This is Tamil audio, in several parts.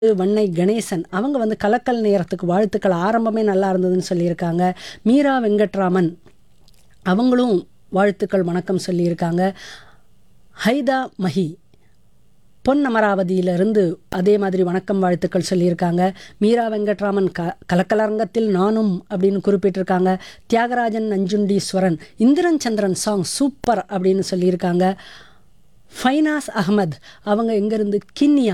வண்ணை கணேசன் அவங்க வந்து கலக்கல் நேரத்துக்கு வாழ்த்துக்கள் ஆரம்பமே நல்லா இருந்ததுன்னு சொல்லியிருக்காங்க. மீரா வெங்கட்ராமன் அவங்களும் வாழ்த்துக்கள் வணக்கம் சொல்லியிருக்காங்க. ஹைதா மஹி பொன் அமராவதியிலிருந்து அதே மாதிரி வணக்கம் வாழ்த்துக்கள் சொல்லியிருக்காங்க. மீரா வெங்கட்ராமன் கலக்கலரங்கத்தில் நானும் அப்படின்னு குறிப்பிட்டிருக்காங்க. தியாகராஜன் நஞ்சுண்டீஸ்வரன் இந்திரன் சந்திரன் சாங் சூப்பர் அப்படின்னு சொல்லியிருக்காங்க. ஃபைனாஸ் அகமது அவங்க எங்கேருந்து கின்னியா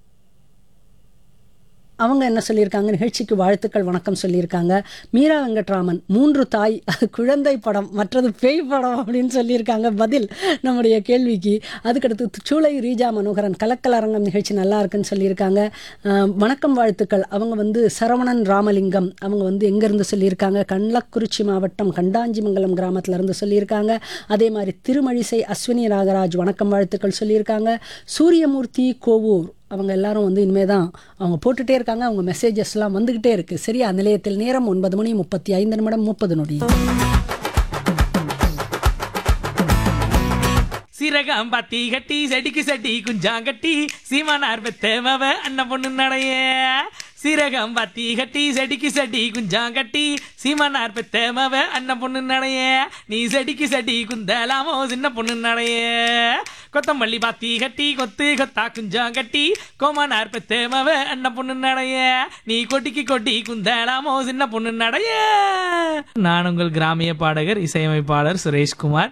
அவங்க என்ன சொல்லியிருக்காங்க, நிகழ்ச்சிக்கு வாழ்த்துக்கள் வணக்கம் சொல்லியிருக்காங்க. மீரா வெங்கட்ராமன் 3 தாய் அது குழந்தை படம் மற்றது பேய் படம் அப்படின்னு சொல்லியிருக்காங்க பதில் நம்முடைய கேள்விக்கு. அதுக்கடுத்து சூளை ரீஜா மனோகரன் கலக்கலரங்கம் நிகழ்ச்சி நல்லா இருக்குன்னு சொல்லியிருக்காங்க. வணக்கம் வாழ்த்துக்கள் அவங்க வந்து சரவணன் ராமலிங்கம் அவங்க வந்து எங்கேருந்து சொல்லியிருக்காங்க, கள்ளக்குறிச்சி மாவட்டம் கண்டாஞ்சிமங்கலம் கிராமத்திலேருந்து சொல்லியிருக்காங்க. அதே மாதிரி திருமழிசை அஸ்வினி நாகராஜ் வணக்கம் வாழ்த்துக்கள் சொல்லியிருக்காங்க. சூரியமூர்த்தி கோவூர் அவங்க எல்லாரும் வந்து இனிமே தான் அவங்க போட்டுகிட்டே இருக்காங்க. அவங்க மெசேஜஸ்லாம் வந்துக்கிட்டே இருக்குது. சரியா, நிலையத்தில் நேரம் 9:35 சீரகம் பத்தி கட்டி செடிக்கு செடி குஞ்சாங்கட்டி சீமானார் பெத்தேமவ அண்ணன் பொண்ணு நடைய. சீரகம் பத்தி கட்டி செடிக்கு செடி குஞ்சாங்கட்டி சீமானார் பெத்தேமவ அண்ணன் பொண்ணு நடைய. நீ செடிக்கு செடி குந்தலாமோ சின்ன பொண்ணு நடைய. கொத்தமல்லி பாத்தி கட்டி கொத்து கொத்தா குஞ்சாங்கட்டி கோமானார் பெத்தேமவ அண்ணன் பொண்ணு நடைய. நீ கொட்டிக்கு கொட்டி குந்தலாமோ சின்ன பொண்ணு நடைய. நான் உங்கள் கிராமிய பாடகர் இசையமைப்பாளர் சுரேஷ்குமார்.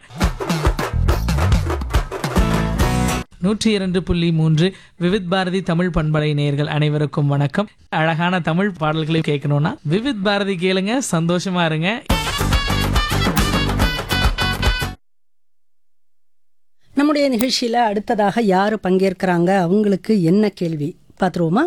102.3 விவித் பாரதி தமிழ் பண்பலை நேயர்கள் அனைவருக்கும் வணக்கம். அழகான தமிழ் பாடல்களை கேட்கணும்னா விவித் பாரதி கேளுங்க, சந்தோஷமா இருங்க. நம்முடைய நிகழ்ச்சியில் அடுத்ததாக யார் பங்கேற்கிறாங்க, அவங்களுக்கு என்ன கேள்வி பார்த்துருவோமா?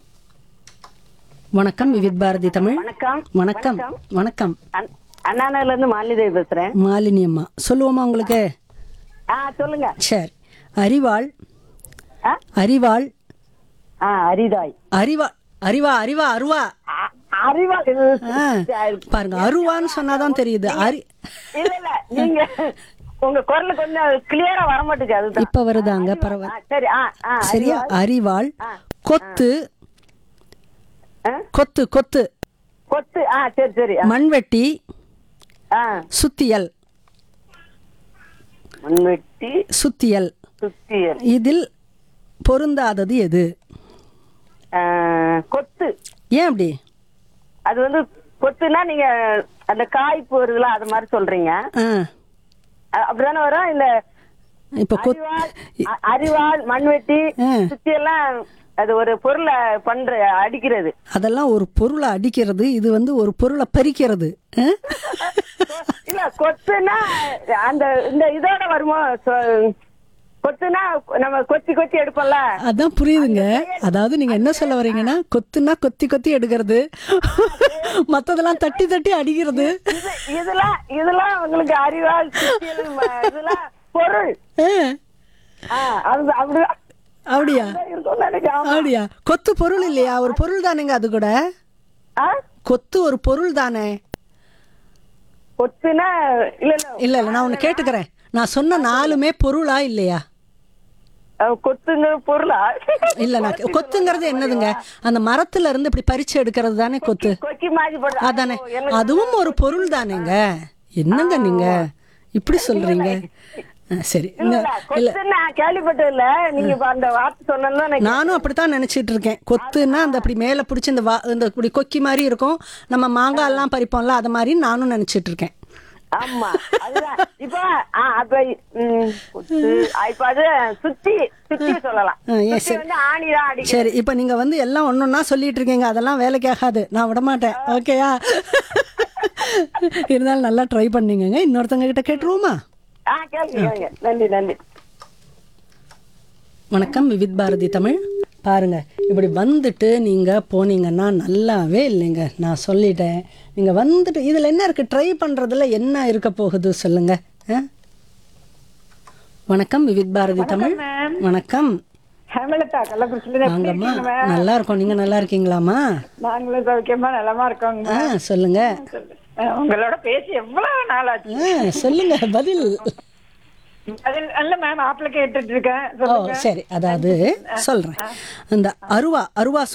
வணக்கம் விவித் பாரதி தமிழ். வணக்கம். வணக்கம். வணக்கம். அண்ணாநகர்ல இருந்து மாலிதேவி பேசுறேன். மாலினி அம்மா சொல்லுவோமா உங்களுக்கு? சொல்லுங்க. சரி. அரிவாள் அரிவாள் அரிதாய் அரிவா அரிவா அரிவா அருவா அறிவாள். பாருங்க, அருவான்னு சொன்னாதான் தெரியுது. இல்ல இல்ல, நீங்க உங்க குரல் கொஞ்சம் கிளியரா வர மாட்டேங்குது. அதுதான் இப்ப வருதாங்க, பரவாயில்ல. சரி. சரியா, அரிவாள் கொத்து கொத்து கொத்து கொத்து. சரி சரி. மண்வெட்டி சுத்தியல் மண்வெட்டி சுத்தியல். சுத்தியல். இதில் பொருந்தாதது எது? கொத்து. ஏன் அப்படி? அது வந்து கொத்துனா நீங்க அந்த காய் போறதுல அது மாதிரி சொல்றீங்க, அப்படிதானே வரும்? இல்ல இப்ப அரிவாள் மண்வெட்டி சுத்தியெல்லாம் அது ஒரு பொருளை அடிக்கிறது. அதெல்லாம் ஒரு பொருளை அடிக்கிறது, இது வந்து ஒரு பொருளை பறிக்கிறது. இல்ல கொத்துனா அந்த இந்த இதோட வருமோ? கொத்துனா நம்ம கொத்தி கொத்தி எடுப்போம்ல. அதான் புரியுதுங்க. அதாவது நீங்க என்ன சொல்ல வரீங்கன்னா, கொத்துனா கொத்தி கொத்தி எடுக்கிறது, மத்ததெல்லாம் தட்டி தட்டி அடிக்கிறது. இதெல்லாம் உங்களுக்கு அறிவாள் இதெல்லாம் பொருள். அப்படியா? அப்படியா? கொத்து பொருள் இல்லையா? ஒரு பொருள் தானேங்க அது கூட. கொத்து ஒரு பொருள் தானே. கொத்துனா இல்ல இல்ல இல்ல, நான் ஒண்ணு கேட்டுக்கிறேன். நான் சொன்ன 4மே பொருளா இல்லையா? கொத்துங்க பொருளா? இல்ல, நான் கொத்துங்கிறது என்னதுங்க? அந்த மரத்துல இருந்து இப்படி பறிச்சு எடுக்கிறது தானே கொத்து. அதானே, அதுவும் ஒரு பொருள் தானேங்க. என்னங்க நீங்க இப்படி சொல்றீங்க? சரி. கேள்விப்பட்டது இல்ல, நீங்க அந்த வார்த்தை சொன்னது நானும் அப்படித்தான் நினைச்சிட்டு இருக்கேன். கொத்துன்னா அந்த அப்படி மேல பிடிச்சி இந்த இப்படி கொக்கி மாதிரி இருக்கும், நம்ம மாங்காய் எல்லாம் பறிப்போம்ல, அது மாதிரி நானும் நினைச்சிட்டு இருக்கேன். ஆமா, அதுதான். இப்ப அது சுத்தி சுத்தி சொல்லலாம். சரி, இப்ப நீங்க வந்து எல்லாம் ஒன்னொன்னா சொல்லிட்டு இருக்கீங்க, அதெல்லாம் வேலைக்கு ஆகாது, நான் விட மாட்டேன். ஓகேயா? இருந்தாலும் நல்லா ட்ரை பண்ணீங்க. இன்னொருத்தங்க கிட்ட கேட்டுருவோமா? நன்றி நன்றி. வணக்கம் விவித் பாரதி தமிழ். பாருங்க, இப்படி வந்துட்டு நீங்க போனீங்கன்னா நல்லாவே இல்லைங்க. நான் சொல்லிட்டேன், நீங்க வந்துட்டு இதுல என்ன இருக்கு? ட்ரை பண்றதுல என்ன இருக்க போகுது சொல்லுங்க. வணக்கம் விவித் பாரதி தமிழ். வணக்கம். வாங்கம்மா, நல்லா இருக்கோம். நீங்க நல்லா இருக்கீங்களாமா? நாங்களும் சௌக்கியமா நலமா இருக்கோங்க. சொல்லுங்க. உங்களோட பேசி எவ்வளவு நாள் ஆச்சு. சொல்லுங்க பதில். அல்ல மேம், ஆப்ல கேட்டுட்டு இருக்கேன். சரி, அதாவது சொல்றேன். இந்த அருவா